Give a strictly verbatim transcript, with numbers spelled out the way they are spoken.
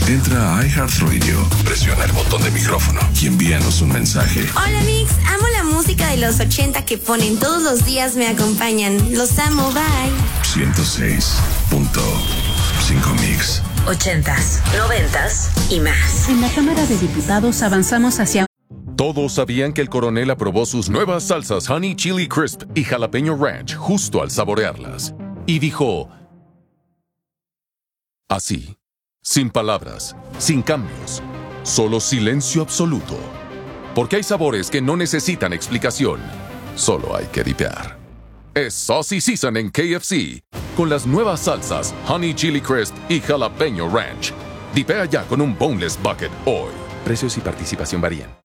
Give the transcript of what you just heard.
Entra a iHeartRadio, presiona el botón de micrófono y envíanos un mensaje. Hola Mix, amo la música de los ochenta que ponen todos los días, me acompañan. Los amo, bye. ciento seis punto cinco Mix. Ochentas, noventas y más. En la Cámara de Diputados avanzamos hacia... Todos sabían que el coronel aprobó sus nuevas salsas Honey Chili Crisp y Jalapeño Ranch justo al saborearlas. Y dijo... así, sin palabras, sin cambios, solo silencio absoluto. Porque hay sabores que no necesitan explicación, solo hay que dipear. Es Saucy Season en K F C, con las nuevas salsas Honey Chili Crisp y Jalapeño Ranch. Dipea ya con un Boneless Bucket hoy. Precios y participación varían.